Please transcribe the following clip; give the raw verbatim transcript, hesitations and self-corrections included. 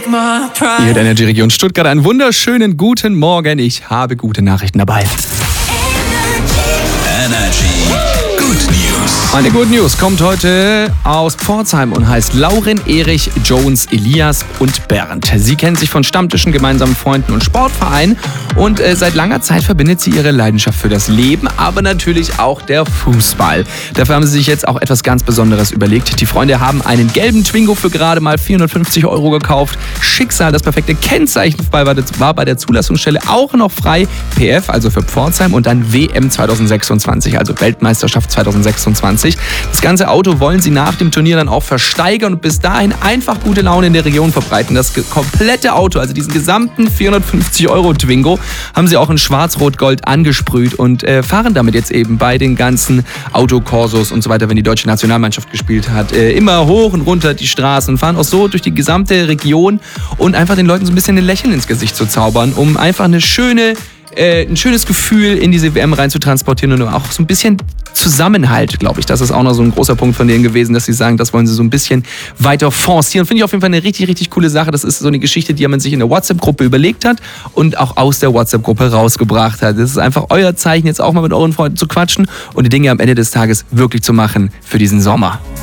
Hier der Energy Region Stuttgart. Einen wunderschönen guten Morgen. Ich habe gute Nachrichten dabei. Energy Good News. Eine Good News kommt heute aus Pforzheim und heißt Lauren, Erich, Jones, Elias und Bernd. Sie kennen sich von Stammtischen, gemeinsamen Freunden und Sportvereinen und äh, seit langer Zeit verbindet sie ihre Leidenschaft für das Leben, aber natürlich auch der Fußball. Dafür haben sie sich jetzt auch etwas ganz Besonderes überlegt. Die Freunde haben einen gelben Twingo für gerade mal vierhundertfünfzig Euro gekauft. Schicksal, das perfekte Kennzeichen war bei der Zulassungsstelle auch noch frei. P F, also für Pforzheim, und dann W M zweitausendsechsundzwanzig, also Weltmeisterschaft zweitausendsechsundzwanzig. Das ganze Auto wollen sie nach dem Turnier dann auch versteigern und bis dahin einfach gute Laune in der Region verbreiten. Das komplette Auto, also diesen gesamten vierhundertfünfzig Euro Twingo, haben sie auch in Schwarz-Rot-Gold angesprüht und äh, fahren damit jetzt eben bei den ganzen Autokorsos und so weiter, wenn die deutsche Nationalmannschaft gespielt hat, äh, immer hoch und runter die Straßen, fahren auch so durch die gesamte Region und einfach den Leuten so ein bisschen ein Lächeln ins Gesicht zu zaubern, um einfach eine schöne Äh, ein schönes Gefühl in diese W M rein zu transportieren und auch so ein bisschen Zusammenhalt, glaube ich. Das ist auch noch so ein großer Punkt von denen gewesen, dass sie sagen, das wollen sie so ein bisschen weiter forcieren. Finde ich auf jeden Fall eine richtig, richtig coole Sache. Das ist so eine Geschichte, die man sich in der WhatsApp-Gruppe überlegt hat und auch aus der WhatsApp-Gruppe rausgebracht hat. Das ist einfach euer Zeichen, jetzt auch mal mit euren Freunden zu quatschen und die Dinge am Ende des Tages wirklich zu machen für diesen Sommer.